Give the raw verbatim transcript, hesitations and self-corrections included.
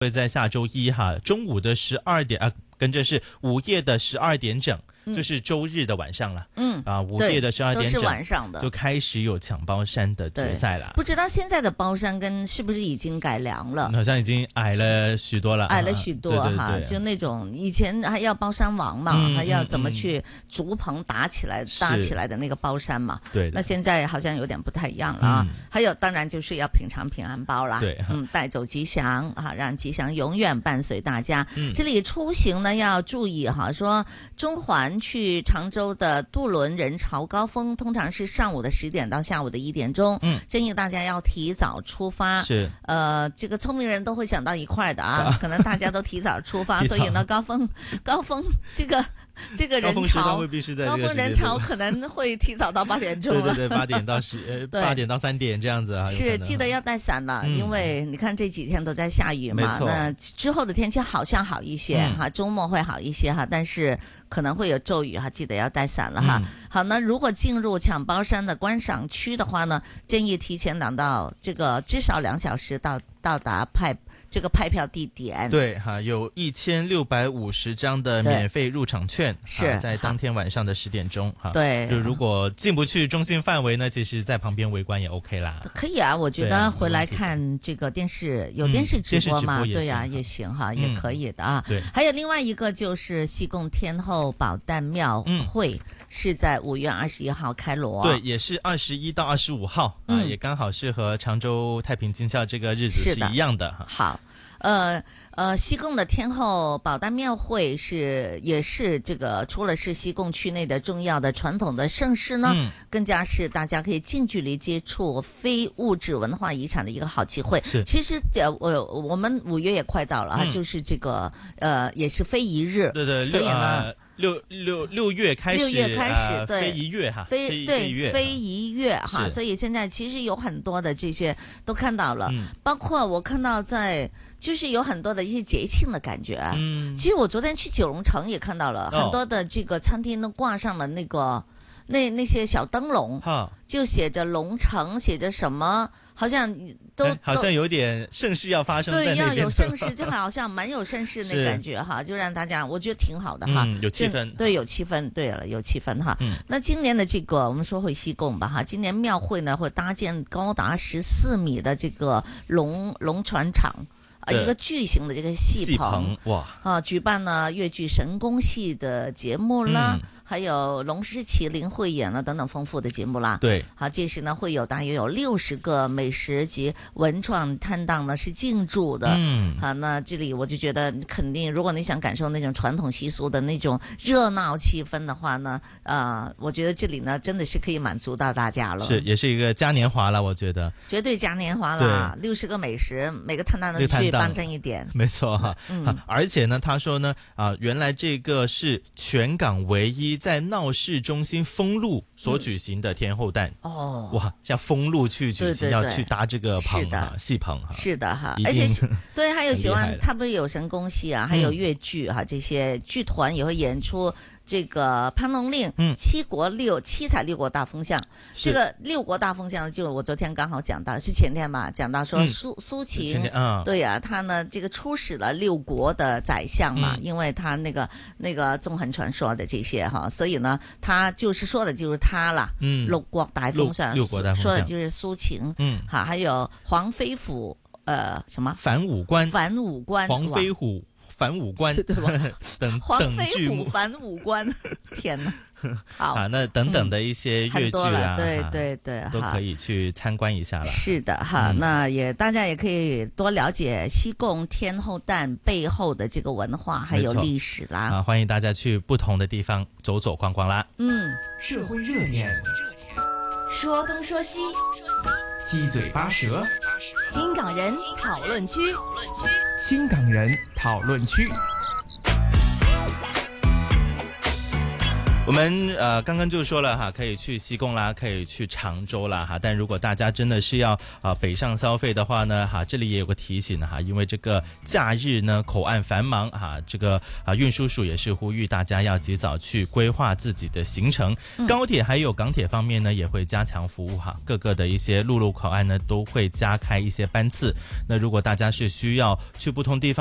会在下周一哈中午的十二点啊，跟着是午夜的十二点整。就是周日的晚上了，嗯啊，午夜的十二点整， 都是晚上的， 就开始有抢包山的决赛了。 不知道现在的包山跟是不是已经改良了？ 好像已经矮了许多了， 矮了许多哈、啊，就那种以前还要包山王嘛，嗯、还要怎么去竹棚打起来、嗯、搭起来的那个包山嘛。 对， 那现在好像有点不太一样了啊。嗯、还有，当然就是要品尝平安包啦， 对， 嗯，带走吉祥啊，让吉祥永远伴随大家。嗯、这里出行呢要注意哈，说中环去常州的渡轮人潮高峰通常是上午的十点到下午的一点钟，嗯，建议大家要提早出发。 是， 呃，这个聪明人都会想到一块的啊，可能大家都提早出发，所以呢，高峰高峰这个这个人潮， 未必是在高峰人潮可能会提早到八点钟了， 对对对，八点到十呃八点到三点这样子啊。 是，记得要带伞了，嗯、因为你看这几天都在下雨嘛，那之后的天气好像好一些哈、嗯，周末会好一些哈，但是可能会有骤雨哈，记得要带伞了哈。嗯、好，那如果进入抢包山的观赏区的话呢，建议提前两到这个至少两小时到到达派这个派票地点。 对哈，有一千六百五十张的免费入场券，是在当天晚上的十点钟哈。 对， 就如果进不去中心范围呢，其实在旁边围观也 OK 啦。 可以啊，我觉得回来看这个电视、嗯、有电视直播嘛，嗯、对呀、啊，也行哈，也可以的啊。 对， 还有另外一个就是西贡天后宝诞庙会、嗯、是在五月二十一号开锣， 对，也是二十一到二十五号、嗯、啊，也刚好是和常州太平金孝这个日子是一样的哈。 好。呃呃，西贡的天后宝诞庙会是也是这个，除了是西贡区内的重要的传统的盛事呢，嗯、更加是大家可以近距离接触非物质文化遗产的一个好机会。其实呃，我我们五月也快到了啊、嗯，就是这个呃，也是非遗日， 对对， 所以呢。 呃六六六月开始， 六月开始， 呃、 对， 非遗月哈， 非对非遗月哈，所以现在其实有很多的这些都看到了，嗯、包括我看到在就是有很多的一些节庆的感觉。嗯，其实我昨天去九龙城也看到了、哦、很多的这个餐厅都挂上了那个那那些小灯笼，就写着龙城，写着什么，好像都、 哎、好像有点盛事要发生在那边， 对，要有盛事，就好像蛮有盛事那感觉哈，就让大家我觉得挺好的哈、 嗯，有气氛， 对，有气氛，对了，有气氛哈。嗯、那今年的这个我们说回西贡吧哈，今年庙会呢会搭建高达十四米的这个龙龙船场。啊，一个巨型的这个戏棚， 哇！ 啊，举办了越剧神功戏的节目啦，嗯、还有龙狮麒麟汇演了等等丰富的节目啦。 对， 好，届时呢会有大约有六十个美食及文创摊档呢是进驻的。嗯，好，那这里我就觉得肯定，如果你想感受那种传统习俗的那种热闹气氛的话呢，呃，我觉得这里呢真的是可以满足到大家了。 是，也是一个嘉年华了，我觉得。 绝对嘉年华了，六十个美食，每个摊档都去。帮衬一点， 没错哈、嗯啊，而且呢，他说呢，啊，原来这个是全港唯一在闹市中心封路所举行的天后诞、嗯、哦，哇，像封路去举行，对对对，要去搭这个棚哈，戏棚哈， 是的哈，而且对，还有喜欢，他不是有神功戏啊，还有越剧哈、嗯，这些剧团也会演出。这个潘龙令，嗯，七国六七彩六国大风向，这个六国大风向，就我昨天刚好讲到，是前天嘛，讲到说苏苏秦，嗯、对呀、啊，他呢这个出使了六国的宰相嘛，嗯、因为他那个那个纵横传说的这些哈，所以呢，他就是说的就是他啦，嗯，六国大风向， 六国大风向说的就是苏秦，嗯，好，还有黄飞虎，呃，什么反武官， 反武官， 黄飞虎。反武官对吧？ 等黄飞虎反武官，天哪！好啊，那等等的一些粤剧啊， 嗯、对对对， 都可以去参观一下了。 是的哈，嗯、那也大家也可以多了解西贡天后诞背后的这个文化还有历史啦。 啊，欢迎大家去不同的地方走走逛逛啦。 嗯， 社会热点， 说东说西， 七嘴八舌， 新港人讨论区。 新港人讨论区。 我们呃刚刚就说了哈，可以去西贡啦，可以去常州啦哈，但如果大家真的是要啊、呃、北上消费的话呢，哈这里也有个提醒哈，因为这个假日呢口岸繁忙哈，这个啊运输署也是呼吁大家要及早去规划自己的行程。嗯、高铁还有港铁方面呢，也会加强服务哈，各个的一些陆路口岸呢都会加开一些班次。那如果大家是需要去不同地方